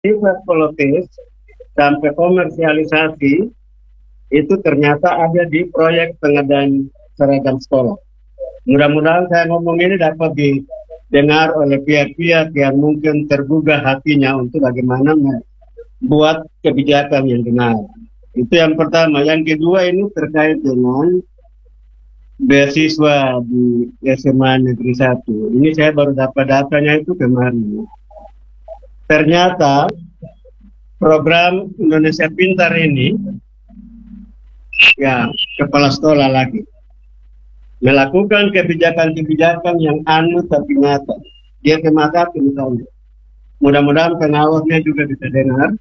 sifat politis sampai komersialisasi itu ternyata ada di proyek pengadaan seragam sekolah. Mudah-mudahan saya ngomong ini dapat didengar oleh pihak-pihak yang mungkin tergugah hatinya untuk bagaimana membuat kebijakan yang benar. Itu yang pertama. Yang kedua ini terkait dengan beasiswa di SMA Negeri 1. Ini saya baru dapat datanya itu kemarin. Ternyata program Indonesia Pintar ini, ya kepala sekolah lagi, melakukan kebijakan-kebijakan yang anu tapi nyata. Dia kemana misalnya. Mudah-mudahan pengawasnya juga bisa dengar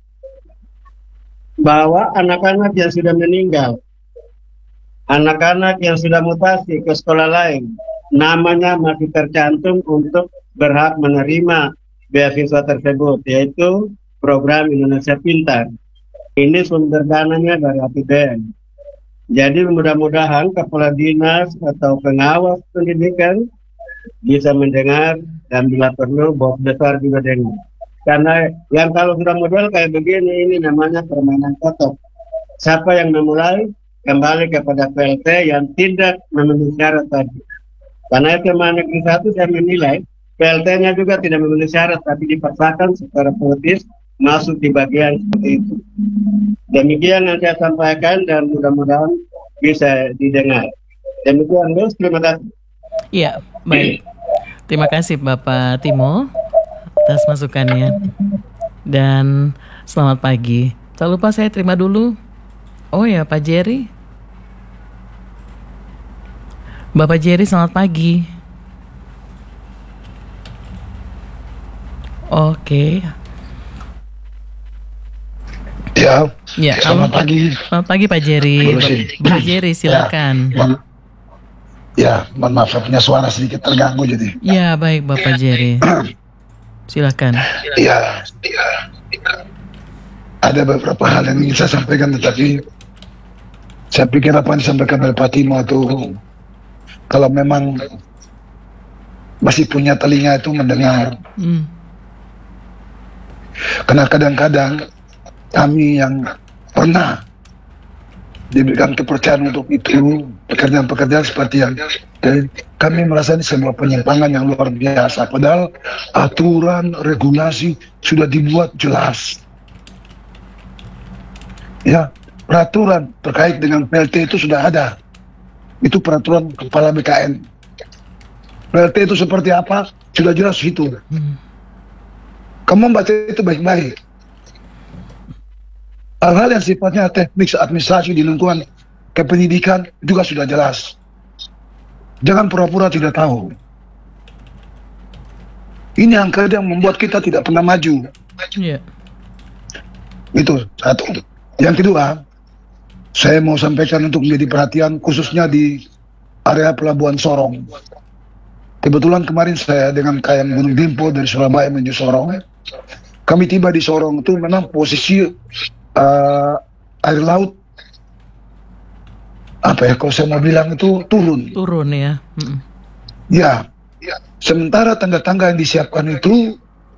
bahwa anak-anak yang sudah meninggal, anak-anak yang sudah mutasi ke sekolah lain, namanya masih tercantum untuk berhak menerima beasiswa tersebut, yaitu program Indonesia Pintar. Ini sumber dananya dari APBN. Jadi mudah-mudahan kepala dinas atau pengawas pendidikan bisa mendengar dan bila perlu bos besar juga dengar. Karena yang kalau sudah model kayak begini ini namanya permainan kotor. Siapa yang memulai kembali kepada PLT yang tidak memenuhi syarat tadi. Karena itu negeri 1 saya menilai PLT-nya juga tidak memenuhi syarat tapi dipaksakan secara politis masuk di bagian seperti itu. Demikian yang saya sampaikan dan mudah-mudahan bisa didengar. Demikian, Gus. Terima kasih. Iya, baik. Terima kasih Bapak Timo atas masukannya. Dan selamat pagi. Tak lupa saya terima dulu. Oh ya, Pak Jerry. Bapak Jerry, selamat pagi. Oke. Ya, selamat pagi. Selamat pagi Pak Jerry. Bapak Jerry, silakan. Mohon maaf, saya punya suara sedikit terganggu jadi. Ya, baik Bapak Jerry. Silakan. Ya, ada beberapa hal yang ingin saya sampaikan, tetapi saya pikir apa yang disampaikan oleh Pak Timo itu, kalau memang masih punya telinga itu mendengar. Karena kadang-kadang kami yang pernah diberikan kepercayaan untuk itu, pekerjaan-pekerjaan seperti yang kami merasa ini sebuah penyimpangan yang luar biasa. Padahal aturan, regulasi sudah dibuat jelas. Ya, peraturan terkait dengan PLT itu sudah ada. Itu peraturan kepala BKN. PLT itu seperti apa? Sudah jelas itu. Kamu baca itu baik-baik. Hal-hal yang sifatnya teknik administrasi di lingkungan kependidikan juga sudah jelas. Jangan pura-pura tidak tahu. Ini yang kadang membuat kita tidak pernah maju. Itu satu. Yang kedua, saya mau sampaikan untuk menjadi perhatian khususnya di area Pelabuhan Sorong. Kebetulan kemarin saya dengan KM Gunung Dempo dari Surabaya menuju Sorong. Kami tiba di Sorong itu memang posisi air laut kalau saya mau bilang itu turun ya. Ya, sementara tangga-tangga yang disiapkan itu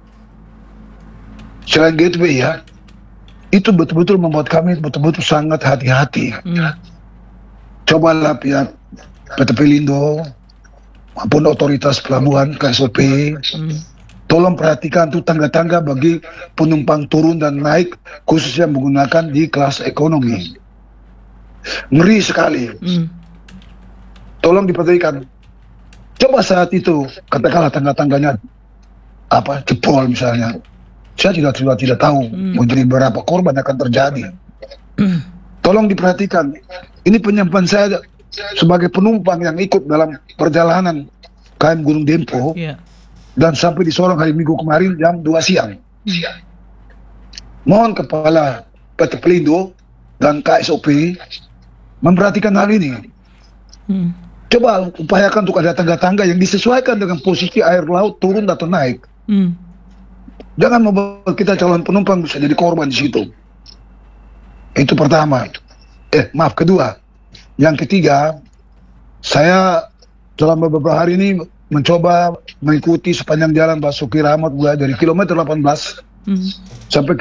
selain gateway ya, itu betul-betul membuat kami betul-betul sangat hati-hati. Cobalah pihak PT Pelindo maupun otoritas pelabuhan KSOP, tolong perhatikan tuh tangga-tangga bagi penumpang turun dan naik, khususnya menggunakan di kelas ekonomi. Ngeri sekali. Tolong diperhatikan. Coba saat itu, katakanlah tangga-tangganya jebol misalnya. Saya tidak tahu menjadi berapa korban akan terjadi. Tolong diperhatikan. Ini penyampaian saya sebagai penumpang yang ikut dalam perjalanan KM Gunung Dempo. Dan sampai di Sorong hari Minggu kemarin jam 2 siang. Mohon kepala PT Pelindo dan KSOP memperhatikan hal ini. Coba upayakan untuk ada tangga-tangga yang disesuaikan dengan posisi air laut turun atau naik. Jangan membuat kita calon penumpang bisa jadi korban di situ. Itu pertama. Kedua. Yang ketiga, saya selama beberapa hari ini mencoba mengikuti sepanjang jalan Basuki Rahmat mulai dari kilometer 18 Hmm. Sampai